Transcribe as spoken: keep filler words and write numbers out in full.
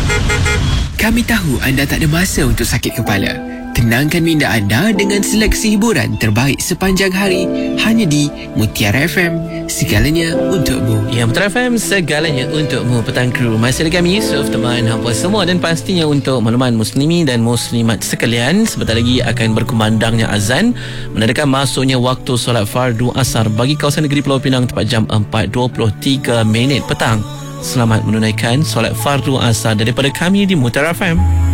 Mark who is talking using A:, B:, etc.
A: Kami tahu anda tak ada masa untuk sakit kepala. Tenangkan minda anda dengan seleksi hiburan terbaik sepanjang hari hanya di Mutiara F M. Segalanya untukmu.
B: Ya, Mutiara F M, segalanya untukmu. Petang kru, masih ada kami Yusof, teman hampa semua, dan pastinya untuk makluman muslimi dan muslimat sekalian, sebentar lagi akan berkumandangnya azan menandakan masuknya waktu solat fardu asar bagi kawasan negeri Pulau Pinang tepat jam empat dua puluh tiga minit petang. Selamat menunaikan solat fardu asar daripada kami di Mutiara F M.